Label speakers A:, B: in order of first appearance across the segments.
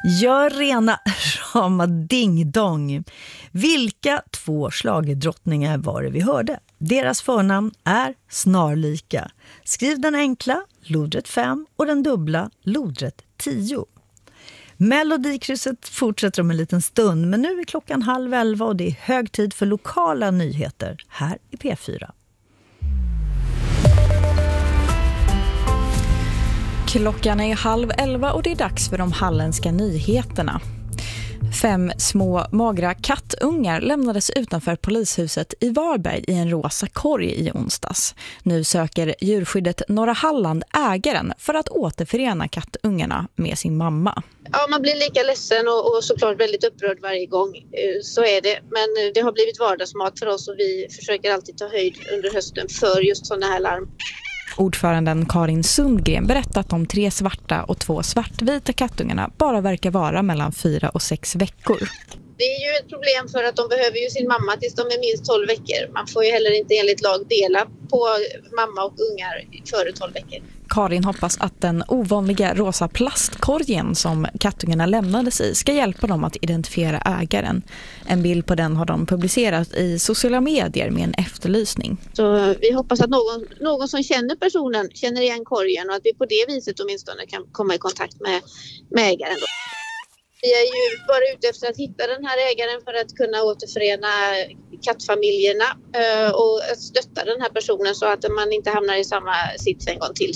A: Gör rena rama ding-dong. Vilka två schlagerdrottningar var det vi hörde? Deras förnamn är snarlika. Skriv den enkla, lodrätt 5, och den dubbla, lodrätt 10. Melodikrysset fortsätter om en liten stund, men nu är klockan 10:30 och det är hög tid för lokala nyheter här i P4.
B: Klockan är 10:30 och det är dags för de halländska nyheterna. 5 små magra kattungar lämnades utanför polishuset i Varberg i en rosa korg i onsdags. Nu söker djurskyddet Norra Halland ägaren för att återförena kattungarna med sin mamma.
C: Ja, man blir lika ledsen och såklart väldigt upprörd varje gång. Så är det. Men det har blivit vardagsmat för oss och vi försöker alltid ta höjd under hösten för just sådana här larm.
B: Ordföranden Karin Sundgren berättat att de 3 svarta och 2 svartvita kattungarna bara verkar vara mellan 4 och 6 veckor.
C: Det är ju ett problem för att de behöver ju sin mamma tills de är minst 12 veckor. Man får ju heller inte enligt lag dela på mamma och ungar före 12 veckor.
B: Karin hoppas att den ovanliga rosa plastkorgen som kattungarna lämnades i ska hjälpa dem att identifiera ägaren. En bild på den har de publicerat i sociala medier med en efterlysning.
C: Så vi hoppas att någon som känner personen känner igen korgen och att vi på det viset åtminstone kan komma i kontakt med ägaren då. Vi är ju bara ute efter att hitta den här ägaren för att kunna återförena kattfamiljerna och stötta den här personen så att man inte hamnar i samma sits en gång till.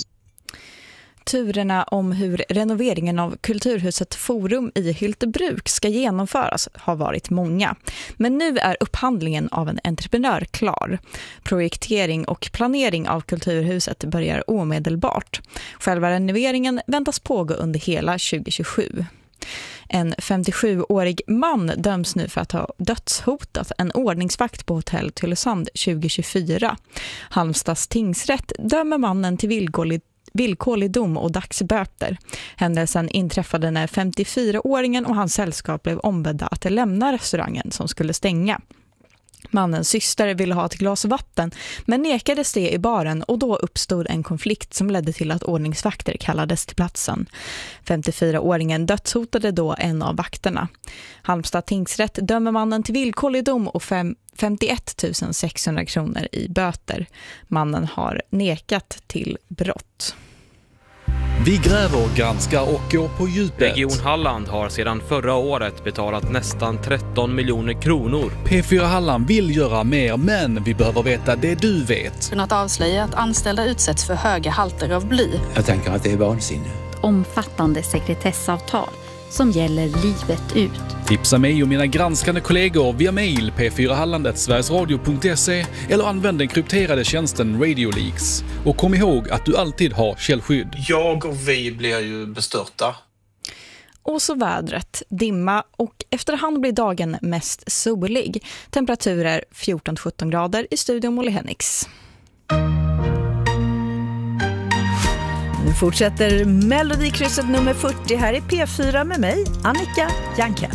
B: Turerna om hur renoveringen av Kulturhuset Forum i Hyltebruk ska genomföras har varit många. Men nu är upphandlingen av en entreprenör klar. Projektering och planering av Kulturhuset börjar omedelbart. Själva renoveringen väntas pågå under hela 2027. En 57-årig man döms nu för att ha dödshotat en ordningsvakt på hotell Tylösand 2024. Halmstads tingsrätt dömer mannen till villkorlig dom och dagsböter. Händelsen inträffade när 54-åringen och hans sällskap blev ombedda att lämna restaurangen som skulle stänga. Mannens syster ville ha ett glas vatten men nekades det i baren och då uppstod en konflikt som ledde till att ordningsvakter kallades till platsen. 54-åringen dödshotade då en av vakterna. Halmstad tingsrätt dömer mannen till villkorlig dom och 51 600 kronor i böter. Mannen har nekat till brott.
D: Vi gräver, granskar och går på djupet.
E: Region Halland har sedan förra året betalat nästan 13 miljoner kronor.
D: P4 Halland vill göra mer, men vi behöver veta det du vet.
F: Kunnat avslöja att anställda utsätts för höga halter av bly.
G: Jag tänker att det är vansinne.
H: Omfattande sekretessavtal som gäller livet ut.
D: Tipsa mig och mina granskande kollegor via mail p4hallandet@sverigesradio.se eller använd den krypterade tjänsten Radio Leaks. Och kom ihåg att du alltid har källskydd.
I: Jag och vi blir ju bestörta.
B: Och så vädret, dimma och efterhand blir dagen mest solig. Temperaturer 14-17 grader i studion Molly Hennix.
A: Nu fortsätter Melodikrysset nummer 40 här i P4 med mig, Annika Jankell.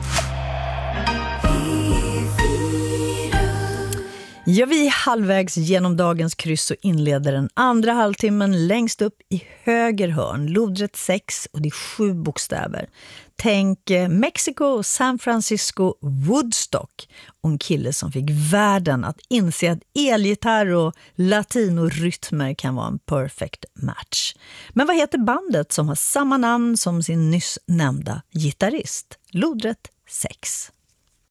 A: Ja, vi är halvvägs genom dagens kryss och inleder den andra halvtimmen längst upp i höger hörn. Lodrätt 6 och det är 7 bokstäver. Tänk Mexiko, San Francisco, Woodstock. Och en kille som fick världen att inse att elgitarr och latinorytmer kan vara en perfect match. Men vad heter bandet som har samma namn som sin nyss nämnda gitarrist? Lodrätt 6.